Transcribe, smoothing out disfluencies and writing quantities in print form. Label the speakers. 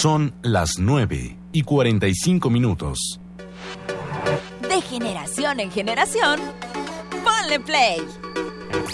Speaker 1: Son las 9:45.
Speaker 2: De generación en generación, ponle play.